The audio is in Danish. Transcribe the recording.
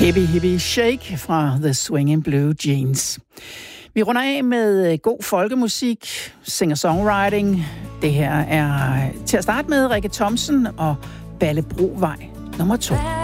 Hippie Hippie Shake fra The Swingin' Blue Jeans. Vi runder af med god folkemusik, singer-songwriting. Det her er til at starte med Rikke Thomsen og Ballebrovej nummer 2.